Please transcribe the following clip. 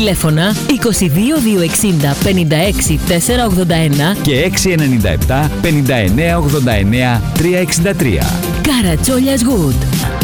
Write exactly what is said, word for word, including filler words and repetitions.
Τηλέφωνα είκοσι δύο διακόσια εξήντα πενήντα έξι τετρακόσια ογδόντα ένα και έξι εννιά επτά πενήντα εννέα ογδόντα εννέα τριακόσια εξήντα τρία. Καρατσόλιας Wood.